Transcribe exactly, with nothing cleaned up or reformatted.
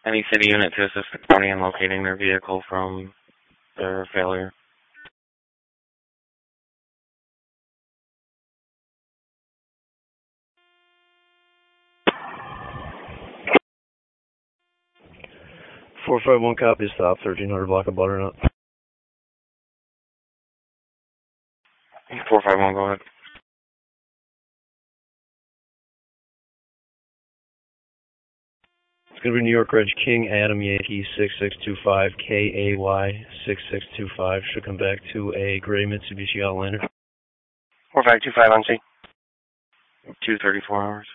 Any city unit to assist the county in locating their vehicle from their failure. four five one copy, stop, thirteen hundred block of Butternut. four five one, go ahead. It's going to be New York Reg King, Adam Yankee, six six two five, K A Y, six six two five. Should come back to a gray Mitsubishi Outlander. four five two five on C. two thirty-four hours.